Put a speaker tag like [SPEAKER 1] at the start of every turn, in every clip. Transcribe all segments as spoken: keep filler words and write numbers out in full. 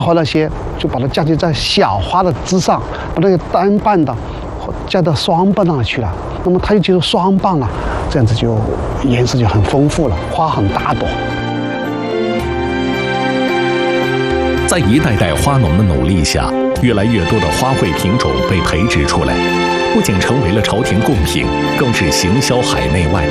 [SPEAKER 1] 和那些就把它嫁接在小花的枝上，把那个单瓣的加到双瓣上去了，那么它就结出双瓣了，这样子就颜色就很丰富了，花很大朵。
[SPEAKER 2] 在一代代花农的努力下，越来越多的花卉品种被培植出来，不仅成为了朝廷贡品，更是行销海内外。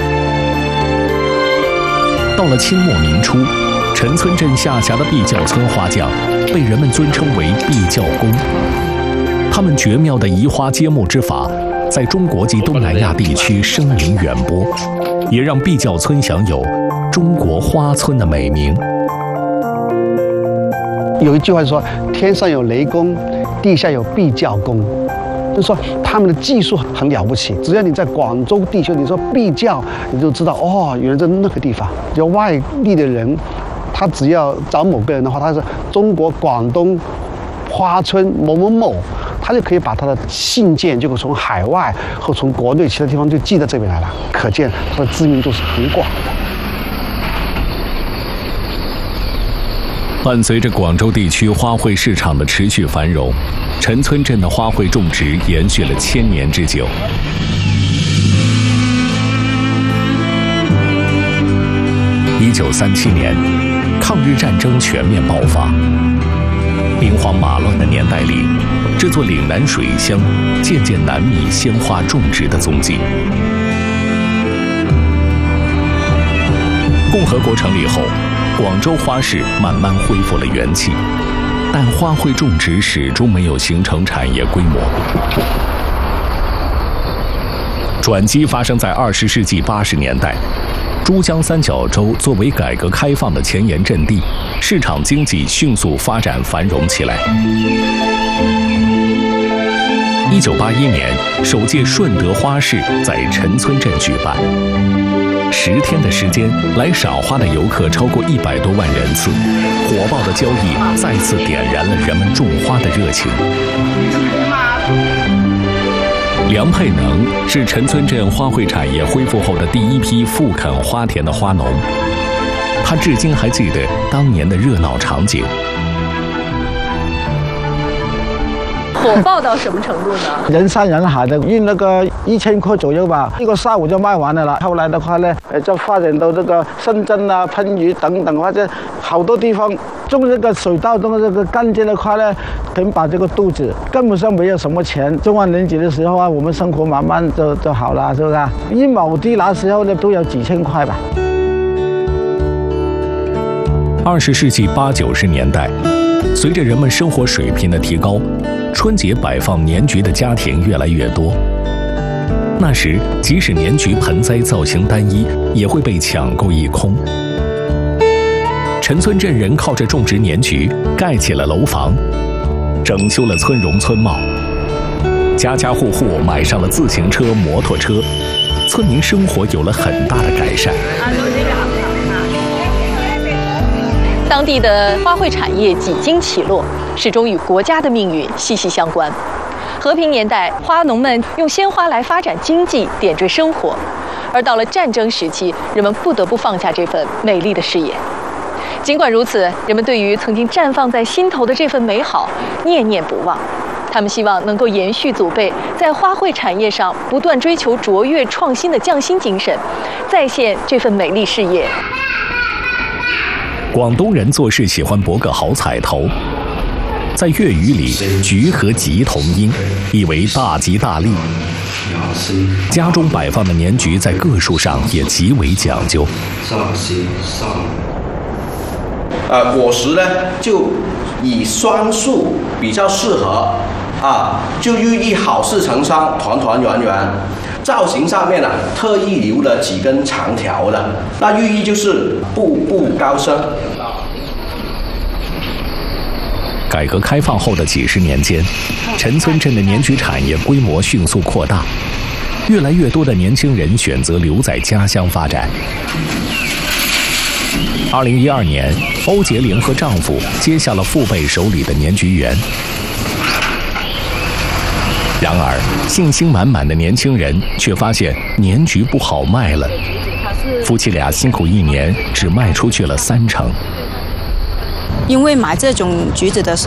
[SPEAKER 2] 到了清末民初，陈村镇下辖的碧窖村花匠被人们尊称为碧窖工。他们绝妙的移花接木之法，在中国及东南亚地区声名远播，也让碧窖村享有“中国花村”的美名。
[SPEAKER 1] 有一句话说：“天上有雷公，地下有碧窖工。”就是说他们的技术很了不起。只要你在广州地区，你说碧窖，你就知道哦，原来在那个地方。就外地的人，他只要找某个人的话，他是中国广东花村某某某，他就可以把他的信件就从海外或从国内其他地方就寄到这边来了。可见他的知名度是很广的。
[SPEAKER 2] 伴随着广州地区花卉市场的持续繁荣，陈村镇的花卉种植延续了千年之久。一九三七年，抗日战争全面爆发，兵荒马乱的年代里，这座岭南水乡渐渐难觅鲜花种植的踪迹。共和国成立后，广州花市慢慢恢复了元气，但花卉种植始终没有形成产业规模。转机发生在二十世纪八十年代，珠江三角洲作为改革开放的前沿阵地，市场经济迅速发展繁荣起来。一九八一年，首届顺德花市在陈村镇举办。十天的时间，来赏花的游客超过一百多万人次，火爆的交易再次点燃了人们种花的热情。梁佩能是陈村镇花卉产业恢复后的第一批复垦花田的花农，他至今还记得当年的热闹场景。
[SPEAKER 3] 火爆到什么程度呢？
[SPEAKER 4] 人山人海的，运那个一千颗左右吧，一个下午就卖完了了。后来的话呢，呃，就发展到这个深圳啊、番禺等等，或者好多地方种这个水稻种这个干蔗的话呢，能把这个肚子根本上没有什么钱。中万年级的时候啊，我们生活慢慢就就好了，是不是啊？一亩地那时候呢，都有几千块吧。
[SPEAKER 2] 二十世纪八九十年代，随着人们生活水平的提高，春节摆放年桔的家庭越来越多。那时，即使年桔盆栽造型单一，也会被抢购一空。陈村镇人靠着种植年桔，盖起了楼房，整修了村容村貌，家家户户买上了自行车、摩托车，村民生活有了很大的改善。
[SPEAKER 3] 当地的花卉产业几经起落，始终与国家的命运息息相关。和平年代，花农们用鲜花来发展经济，点缀生活；而到了战争时期，人们不得不放下这份美丽的事业。尽管如此，人们对于曾经绽放在心头的这份美好念念不忘。他们希望能够延续祖辈在花卉产业上不断追求卓越创新的匠心精神，再现这份美丽事业。
[SPEAKER 2] 广东人做事喜欢博个好彩头，在粤语里，桔和吉同音，意为大吉大利。家中摆放的年桔在个数上也极为讲究。
[SPEAKER 5] 呃，果实呢就以双数比较适合啊，就寓意好事成双，团团圆圆。造型上面呢、啊，特意留了几根长条的，那寓意就是步步高升。
[SPEAKER 2] 改革开放后的几十年间，陈村镇的年桔产业规模迅速扩大，越来越多的年轻人选择留在家乡发展。二零一二年，欧洁玲和丈夫接下了父辈手里的年桔园。然而，信心满满的年轻人却发现年桔不好卖了。夫妻俩辛苦一年，只卖出去了三成。
[SPEAKER 6] 因为买这种橘子的时